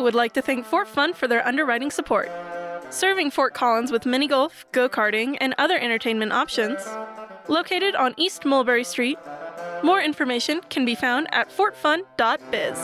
would like to thank Fort Fun for their underwriting support. Serving Fort Collins with mini golf, go-karting, and other entertainment options. Located on East Mulberry Street. More information can be found at fortfun.biz.